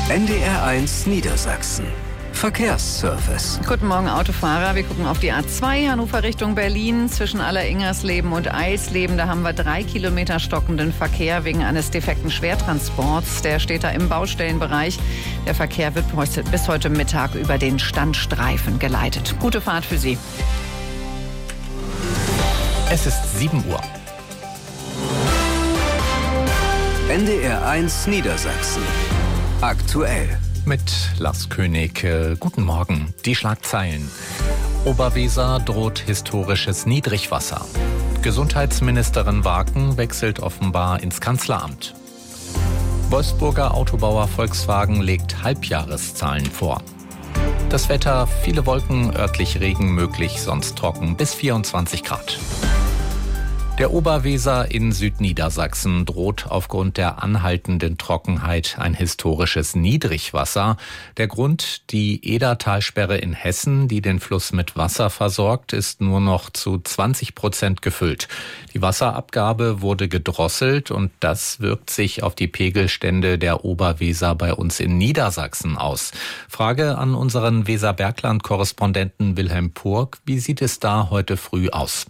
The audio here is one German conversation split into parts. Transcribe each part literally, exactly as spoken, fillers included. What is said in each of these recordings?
N D R eins Niedersachsen. Verkehrsservice. Guten Morgen, Autofahrer. Wir gucken auf die A zwei, Hannover Richtung Berlin. Zwischen Alleringersleben und Eisleben, da haben wir drei Kilometer stockenden Verkehr wegen eines defekten Schwertransports. Der steht da im Baustellenbereich. Der Verkehr wird bis heute Mittag über den Standstreifen geleitet. Gute Fahrt für Sie. Es ist sieben Uhr. N D R eins Niedersachsen. Aktuell. Mit Lars König. Äh, guten Morgen. Die Schlagzeilen. Oberweser droht historisches Niedrigwasser. Gesundheitsministerin Waken wechselt offenbar ins Kanzleramt. Wolfsburger Autobauer Volkswagen legt Halbjahreszahlen vor. Das Wetter, viele Wolken, örtlich Regen möglich, sonst trocken bis vierundzwanzig Grad. Der Oberweser in Südniedersachsen droht aufgrund der anhaltenden Trockenheit ein historisches Niedrigwasser. Der Grund, die Edertalsperre in Hessen, die den Fluss mit Wasser versorgt, ist nur noch zu zwanzig Prozent gefüllt. Die Wasserabgabe wurde gedrosselt und das wirkt sich auf die Pegelstände der Oberweser bei uns in Niedersachsen aus. Frage an unseren Weserbergland-Korrespondenten Wilhelm Purg. Wie sieht es da heute früh aus?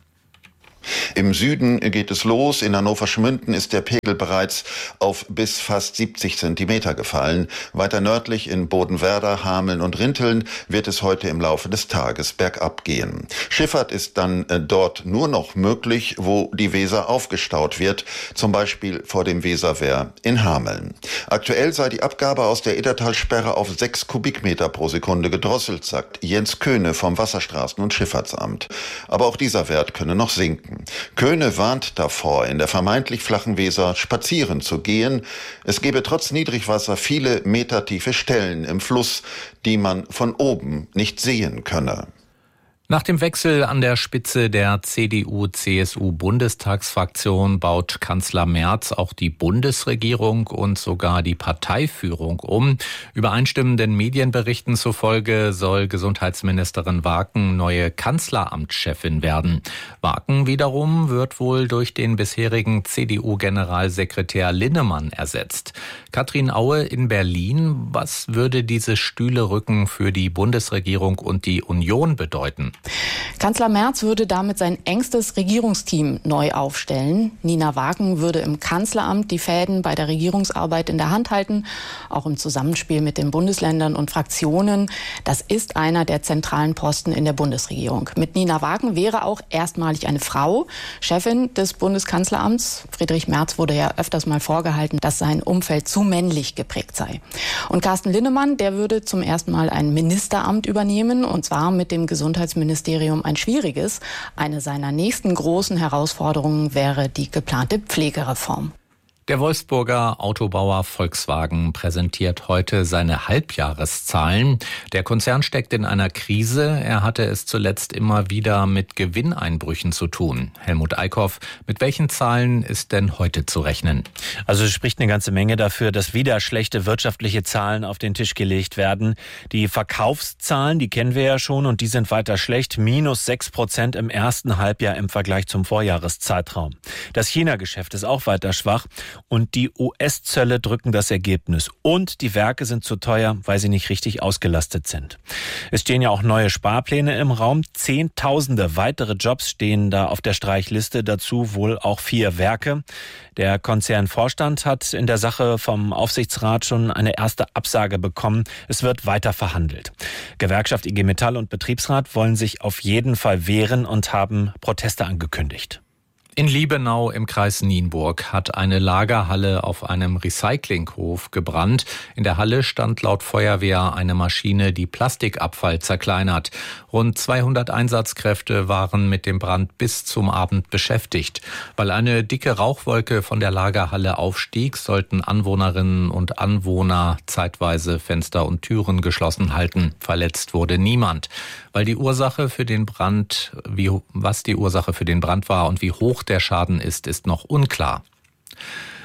Im Süden geht es los. In Hannover-Schmünden ist der Pegel bereits auf bis fast siebzig Zentimeter gefallen. Weiter nördlich in Bodenwerder, Hameln und Rinteln wird es heute im Laufe des Tages bergab gehen. Schifffahrt ist dann dort nur noch möglich, wo die Weser aufgestaut wird, zum Beispiel vor dem Weserwehr in Hameln. Aktuell sei die Abgabe aus der Edertalsperre auf sechs Kubikmeter pro Sekunde gedrosselt, sagt Jens Köhne vom Wasserstraßen- und Schifffahrtsamt. Aber auch dieser Wert könne noch sinken. Köhne warnt davor, in der vermeintlich flachen Weser spazieren zu gehen. Es gebe trotz Niedrigwasser viele metertiefe Stellen im Fluss, die man von oben nicht sehen könne. Nach dem Wechsel an der Spitze der C D U-C S U-Bundestagsfraktion baut Kanzler Merz auch die Bundesregierung und sogar die Parteiführung um. Übereinstimmenden Medienberichten zufolge soll Gesundheitsministerin Waken neue Kanzleramtschefin werden. Waken wiederum wird wohl durch den bisherigen C D U-Generalsekretär Linnemann ersetzt. Katrin Aue in Berlin, was würde diese Stühlerücken für die Bundesregierung und die Union bedeuten? Kanzler Merz würde damit sein engstes Regierungsteam neu aufstellen. Nina Waken würde im Kanzleramt die Fäden bei der Regierungsarbeit in der Hand halten, auch im Zusammenspiel mit den Bundesländern und Fraktionen. Das ist einer der zentralen Posten in der Bundesregierung. Mit Nina Waken wäre auch erstmalig eine Frau Chefin des Bundeskanzleramts. Friedrich Merz wurde ja öfters mal vorgehalten, dass sein Umfeld zu männlich geprägt sei. Und Carsten Linnemann, der würde zum ersten Mal ein Ministeramt übernehmen, und zwar mit dem Gesundheitsministerium ein schwieriges. Eine seiner nächsten großen Herausforderungen wäre die geplante Pflegereform. Der Wolfsburger Autobauer Volkswagen präsentiert heute seine Halbjahreszahlen. Der Konzern steckt in einer Krise. Er hatte es zuletzt immer wieder mit Gewinneinbrüchen zu tun. Helmut Eickhoff, mit welchen Zahlen ist denn heute zu rechnen? Also es spricht eine ganze Menge dafür, dass wieder schlechte wirtschaftliche Zahlen auf den Tisch gelegt werden. Die Verkaufszahlen, die kennen wir ja schon, und die sind weiter schlecht. Minus sechs Prozent im ersten Halbjahr im Vergleich zum Vorjahreszeitraum. Das China-Geschäft ist auch weiter schwach. Und die U S-Zölle drücken das Ergebnis. Und die Werke sind zu teuer, weil sie nicht richtig ausgelastet sind. Es stehen ja auch neue Sparpläne im Raum. Zehntausende weitere Jobs stehen da auf der Streichliste. Dazu wohl auch vier Werke. Der Konzernvorstand hat in der Sache vom Aufsichtsrat schon eine erste Absage bekommen. Es wird weiter verhandelt. Gewerkschaft I G Metall und Betriebsrat wollen sich auf jeden Fall wehren und haben Proteste angekündigt. In Liebenau im Kreis Nienburg hat eine Lagerhalle auf einem Recyclinghof gebrannt. In der Halle stand laut Feuerwehr eine Maschine, die Plastikabfall zerkleinert. Rund zweihundert Einsatzkräfte waren mit dem Brand bis zum Abend beschäftigt. Weil eine dicke Rauchwolke von der Lagerhalle aufstieg, sollten Anwohnerinnen und Anwohner zeitweise Fenster und Türen geschlossen halten. Verletzt wurde niemand. Weil die Ursache für den Brand, wie, was die Ursache für den Brand war und wie hoch der Schaden ist, ist noch unklar.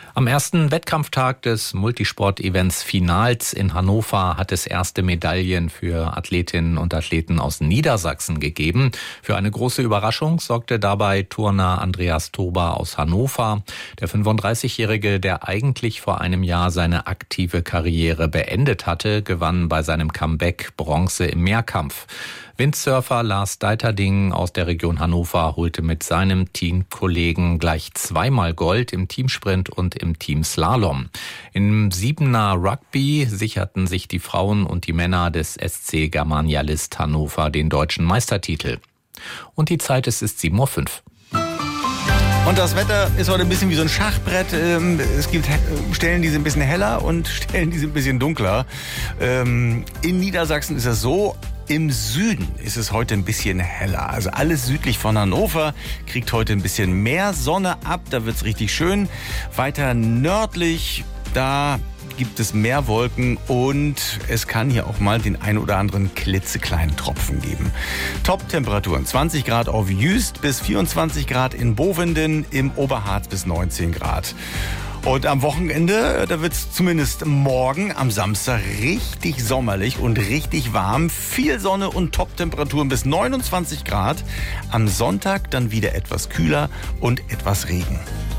Am ersten Wettkampftag des Multisport-Events Finals in Hannover hat es erste Medaillen für Athletinnen und Athleten aus Niedersachsen gegeben. Für eine große Überraschung sorgte dabei Turner Andreas Tober aus Hannover. Der fünfunddreißigjährige, der eigentlich vor einem Jahr seine aktive Karriere beendet hatte, gewann bei seinem Comeback Bronze im Mehrkampf. Windsurfer Lars Deiterding aus der Region Hannover holte mit seinem Teamkollegen gleich zweimal Gold im Teamsprint und im Teamslalom. Im Siebener Rugby sicherten sich die Frauen und die Männer des S C Germania List Hannover den deutschen Meistertitel. Und die Zeit ist, ist sieben Uhr fünf. Und das Wetter ist heute ein bisschen wie so ein Schachbrett. Es gibt Stellen, die sind ein bisschen heller und Stellen, die sind ein bisschen dunkler. In Niedersachsen ist das so. Im Süden ist es heute ein bisschen heller. Also alles südlich von Hannover kriegt heute ein bisschen mehr Sonne ab. Da wird's richtig schön. Weiter nördlich, da gibt es mehr Wolken und es kann hier auch mal den ein oder anderen klitzekleinen Tropfen geben. Top-Temperaturen zwanzig Grad auf Jüst bis vierundzwanzig Grad in Bovenden, im Oberharz bis neunzehn Grad. Und am Wochenende, da wird es zumindest morgen am Samstag richtig sommerlich und richtig warm. Viel Sonne und Top-Temperaturen bis neunundzwanzig Grad. Am Sonntag dann wieder etwas kühler und etwas Regen.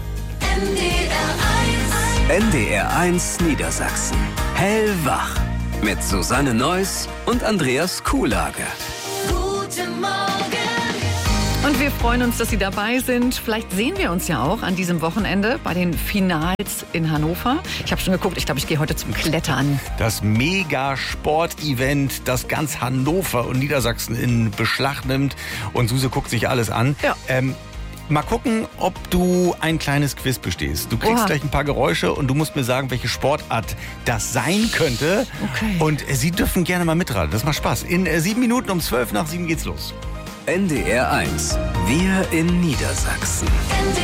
N D R eins Niedersachsen. Hellwach. Mit Susanne Neuss und Andreas Kuhlage. Guten Morgen. Und wir freuen uns, dass Sie dabei sind. Vielleicht sehen wir uns ja auch an diesem Wochenende bei den Finals in Hannover. Ich habe schon geguckt, ich glaube, ich gehe heute zum Klettern. Das Mega-Sport-Event, das ganz Hannover und Niedersachsen in Beschlag nimmt. Und Suse guckt sich alles an. Ja. Ähm, Mal gucken, ob du ein kleines Quiz bestehst. Du kriegst Oha. gleich ein paar Geräusche und du musst mir sagen, welche Sportart das sein könnte. Okay. Und äh, Sie dürfen gerne mal mitraten. Das macht Spaß. In äh, sieben Minuten um zwölf nach sieben geht's los. N D R eins. Wir in Niedersachsen.